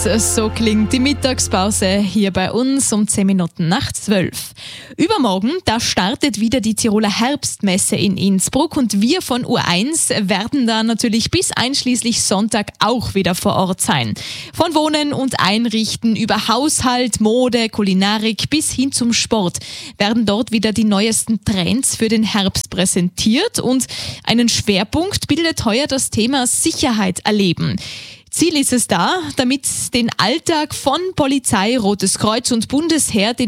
So klingt die Mittagspause hier bei uns um 10 Minuten nach 12. Übermorgen, da startet wieder die Tiroler Herbstmesse in Innsbruck und wir von U1 werden da natürlich bis einschließlich Sonntag auch wieder vor Ort sein. Von Wohnen und Einrichten über Haushalt, Mode, Kulinarik bis hin zum Sport werden dort wieder die neuesten Trends für den Herbst präsentiert und einen Schwerpunkt bildet heuer das Thema Sicherheit erleben. Ziel ist es da, damit den Alltag von Polizei, Rotes Kreuz und Bundesheer den